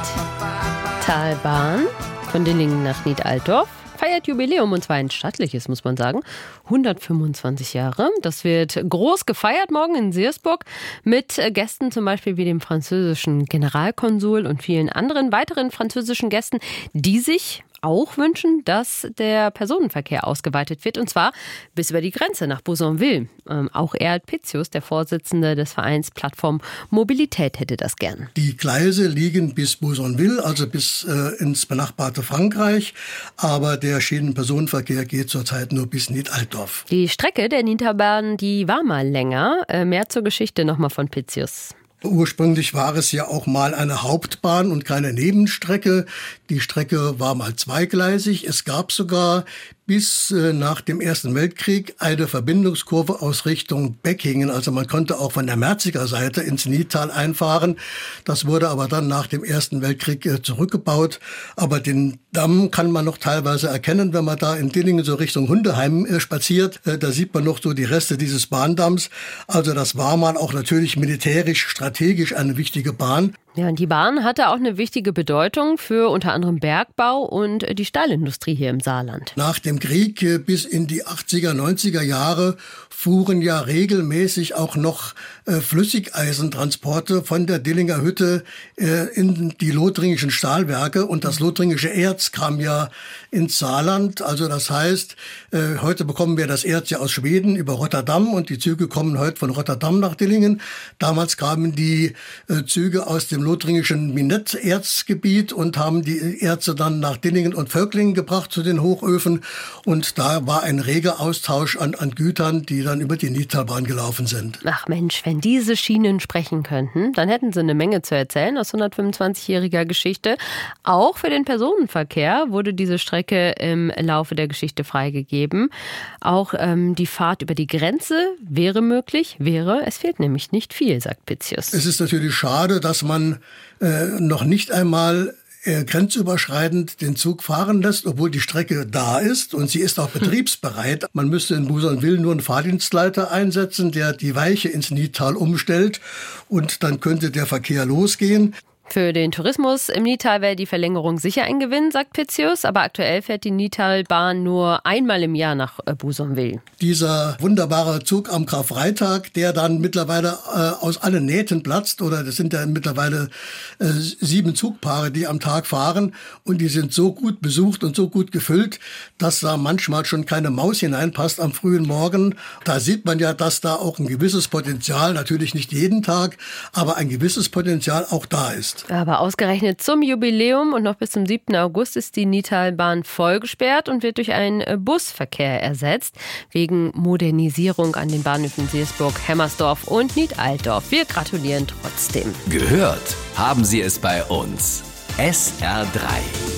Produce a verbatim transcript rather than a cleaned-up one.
Niedtalbahn von Dillingen nach Nied-Altdorf feiert Jubiläum, und zwar ein stattliches, muss man sagen. hundertfünfundzwanzig Jahre. Das wird groß gefeiert morgen in Seersburg mit Gästen zum Beispiel wie dem französischen Generalkonsul und vielen anderen weiteren französischen Gästen, die sich auch wünschen, dass der Personenverkehr ausgeweitet wird, und zwar bis über die Grenze nach Bousonville. Ähm, auch Erhard Pitzius, der Vorsitzende des Vereins Plattform Mobilität, hätte das gern. Die Gleise liegen bis Bousonville, also bis äh, ins benachbarte Frankreich, aber der Schienenpersonenverkehr geht zurzeit nur bis Nied-Altdorf. Die Strecke der Niedtalbahn, die war mal länger. Äh, mehr zur Geschichte nochmal von Pitzius. Ursprünglich war es ja auch mal eine Hauptbahn und keine Nebenstrecke. Die Strecke war mal zweigleisig. Es gab sogar bis äh, nach dem Ersten Weltkrieg eine Verbindungskurve aus Richtung Beckingen. Also man konnte auch von der Merziger Seite ins Niedtal einfahren. Das wurde aber dann nach dem Ersten Weltkrieg äh, zurückgebaut. Aber den Damm kann man noch teilweise erkennen, wenn man da in Dillingen so Richtung Hundeheim äh, spaziert. Äh, da sieht man noch so die Reste dieses Bahndamms. Also das war mal auch natürlich militärisch, strategisch eine wichtige Bahn. Ja, und die Bahn hatte auch eine wichtige Bedeutung für unter anderem Bergbau und die Stahlindustrie hier im Saarland. Nach dem Krieg bis in die achtziger, neunziger Jahre fuhren ja regelmäßig auch noch äh, Flüssigeisentransporte von der Dillinger Hütte äh, in die lothringischen Stahlwerke, und das lothringische Erz kam ja ins Saarland. Also das heißt, äh, heute bekommen wir das Erz ja aus Schweden über Rotterdam, und die Züge kommen heute von Rotterdam nach Dillingen. Damals kamen die äh, Züge aus dem lothringischen Minett-Erzgebiet und haben die Erze dann nach Dillingen und Völklingen gebracht zu den Hochöfen, und da war ein reger Austausch an, an Gütern, die dann über die Niedtalbahn gelaufen sind. Ach Mensch, wenn diese Schienen sprechen könnten, dann hätten sie eine Menge zu erzählen aus hundertfünfundzwanzigjähriger Geschichte. Auch für den Personenverkehr wurde diese Strecke im Laufe der Geschichte freigegeben. Auch ähm, die Fahrt über die Grenze wäre möglich, wäre, es fehlt nämlich nicht viel, sagt Pitzius. Es ist natürlich schade, dass man äh, noch nicht einmal äh, grenzüberschreitend den Zug fahren lässt, obwohl die Strecke da ist und sie ist auch betriebsbereit. Man müsste in Bousonville nur einen Fahrdienstleiter einsetzen, der die Weiche ins Niedtal umstellt, und dann könnte der Verkehr losgehen. Für den Tourismus im Niedtal wäre die Verlängerung sicher ein Gewinn, sagt Pitzius. Aber aktuell fährt die Niedtalbahn nur einmal im Jahr nach Bousonville. Dieser wunderbare Zug am Karfreitag, der dann mittlerweile äh, aus allen Nähten platzt, oder das sind ja mittlerweile äh, sieben Zugpaare, die am Tag fahren, und die sind so gut besucht und so gut gefüllt, dass da manchmal schon keine Maus hineinpasst am frühen Morgen. Da sieht man ja, dass da auch ein gewisses Potenzial, natürlich nicht jeden Tag, aber ein gewisses Potenzial auch da ist. Aber ausgerechnet zum Jubiläum und noch bis zum siebten August ist die Niedtalbahn vollgesperrt und wird durch einen Busverkehr ersetzt, wegen Modernisierung an den Bahnhöfen Seersburg, Hemmersdorf und Nied-Altdorf. Wir gratulieren trotzdem. Gehört haben Sie es bei uns. S R drei.